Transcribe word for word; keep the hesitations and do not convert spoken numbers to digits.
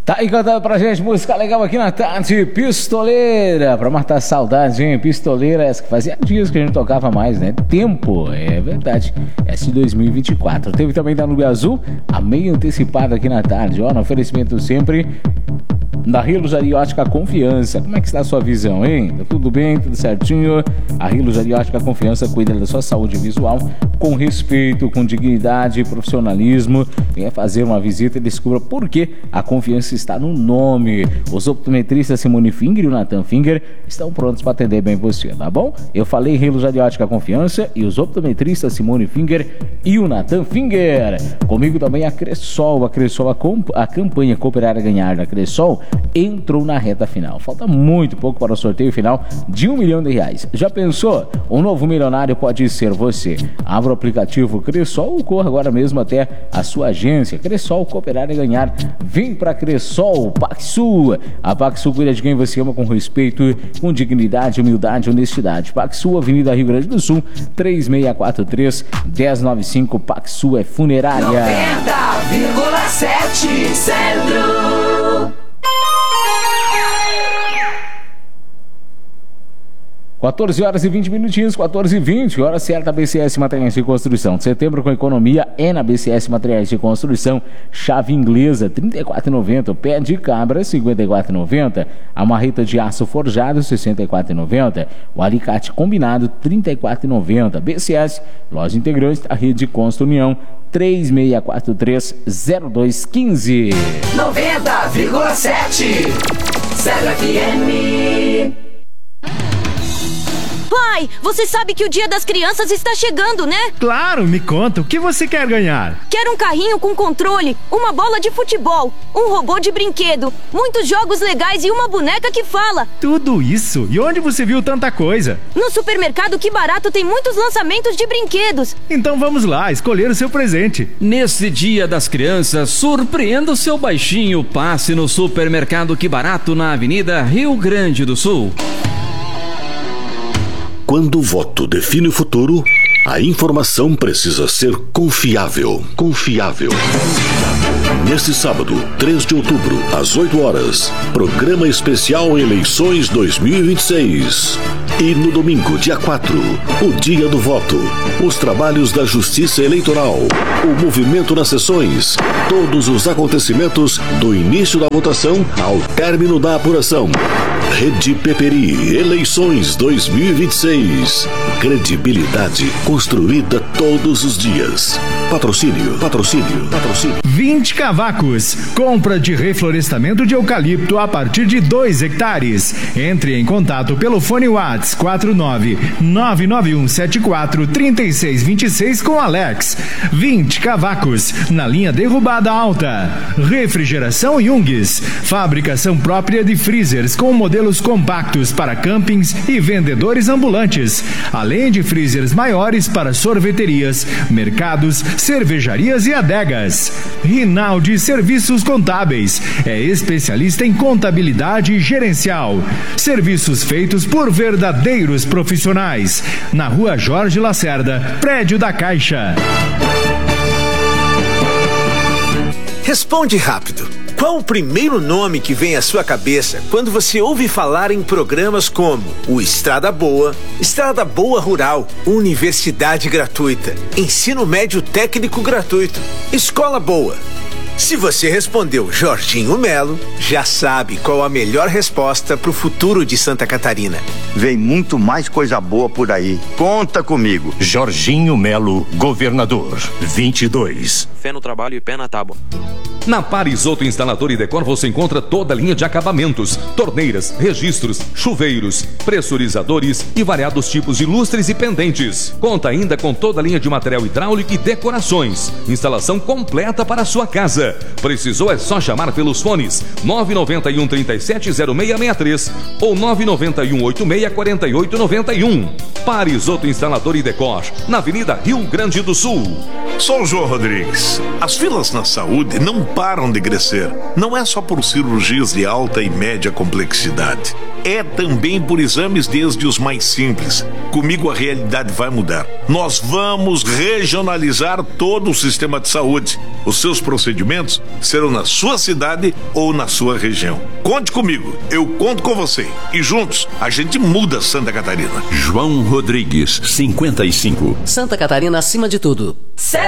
Tá aí cantando pra gente música legal aqui na tarde, Pistoleira, pra matar saudade, hein? Pistoleira, essa que fazia dias que a gente tocava mais, né? Tempo, é verdade. Essa de dois mil e vinte e quatro. Teve também da Nube Azul, a meio antecipada aqui na tarde, ó, no oferecimento sempre da Rilos Ariótica Confiança. Como é que está a sua visão, hein? Tá tudo bem, tudo certinho? A Rilos Ariótica Confiança cuida da sua saúde visual com respeito, com dignidade e profissionalismo. Venha fazer uma visita e descubra por que a confiança está no nome. Os optometristas Simone Finger e o Nathan Finger estão prontos para atender bem você, tá bom? Eu falei Rilos Ariótica Confiança e os optometristas Simone Finger e o Nathan Finger. Comigo também a Cressol. A Cressol, a, comp- a campanha Cooperar a Ganhar da Cressol entrou na reta final. Falta muito pouco para o sorteio final de um milhão de reais. Já pensou? Um novo milionário pode ser você. Abra o aplicativo Cressol ou corra agora mesmo até a sua agência. Cressol, Cooperar e Ganhar. Vem pra Cressol, Paxsul. A Paxsul cuida de quem você ama com respeito, com dignidade, humildade e honestidade. Paxsul, Avenida Rio Grande do Sul, três seis quatro três, um zero nove cinco. Paxsul é funerária. noventa vírgula sete Centro. quatorze horas e vinte minutinhos, quatorze e vinte, hora certa, B C S Materiais de Construção. Setembro com economia é na B C S Materiais de Construção. Chave inglesa, trinta e quatro reais e noventa centavos. Pé de cabra, cinquenta e quatro reais e noventa centavos. A marreta de aço forjado, sessenta e quatro reais e noventa centavos. O alicate combinado, trinta e quatro reais e noventa centavos. B C S, loja integrante da Rede Consta União, três seis quatro três, zero dois um cinco. noventa vírgula sete Zero F M. Pai, você sabe que o Dia das Crianças está chegando, né? Claro, me conta, o que você quer ganhar? Quero um carrinho com controle, uma bola de futebol, um robô de brinquedo, muitos jogos legais e uma boneca que fala. Tudo isso? E onde você viu tanta coisa? No supermercado Que Barato tem muitos lançamentos de brinquedos. Então vamos lá, escolher o seu presente. Nesse Dia das Crianças, surpreenda o seu baixinho. Passe no supermercado Que Barato na Avenida Rio Grande do Sul. Quando o voto define o futuro, a informação precisa ser confiável. Confiável. Neste sábado, três de outubro, às oito horas, programa especial Eleições dois mil e vinte e seis. E no domingo, dia quatro, o dia do voto, os trabalhos da Justiça Eleitoral, o movimento nas sessões, todos os acontecimentos do início da votação ao término da apuração. Rede Peperi, Eleições dois mil e vinte e seis. Credibilidade construída todos os dias. Patrocínio, patrocínio, patrocínio. vinte cavacos. Compra de reflorestamento de eucalipto a partir de dois hectares. Entre em contato pelo fone WhatsApp quatro nove nove nove um sete quatro três seis dois seis com Alex. vinte cavacos na linha derrubada alta. Refrigeração Jungs. Fabricação própria de freezers com modelos compactos para campings e vendedores ambulantes, além de freezers maiores para sorveterias, mercados, cervejarias e adegas. Rinaldi Serviços Contábeis é especialista em contabilidade gerencial. Serviços feitos por verdadeiros profissionais. Na Rua Jorge Lacerda, prédio da Caixa. Responde rápido. Qual o primeiro nome que vem à sua cabeça quando você ouve falar em programas como o Estrada Boa, Estrada Boa Rural, Universidade Gratuita, Ensino Médio Técnico Gratuito, Escola Boa? Se você respondeu Jorginho Melo, já sabe qual a melhor resposta para o futuro de Santa Catarina. Vem muito mais coisa boa por aí. Conta comigo. Jorginho Melo, governador. vinte e dois. Fé no trabalho e pé na tábua. Na Parisoto Instalador e Decor você encontra toda a linha de acabamentos, torneiras, registros, chuveiros, pressurizadores e variados tipos de lustres e pendentes. Conta ainda com toda a linha de material hidráulico e decorações. Instalação completa para a sua casa. Precisou é só chamar pelos fones nove nove um, três sete, zero seis seis três ou nove nove um, oito seis, quatro oito nove um. Parisoto Instalador e Decor, na Avenida Rio Grande do Sul. Sou o João Rodrigues. As filas na saúde não param de crescer. Não é só por cirurgias de alta e média complexidade. É também por exames desde os mais simples. Comigo a realidade vai mudar. Nós vamos regionalizar todo o sistema de saúde. Os seus procedimentos serão na sua cidade ou na sua região. Conte comigo, eu conto com você. E juntos a gente muda Santa Catarina. João Rodrigues, cinquenta e cinco. Santa Catarina acima de tudo. Sério?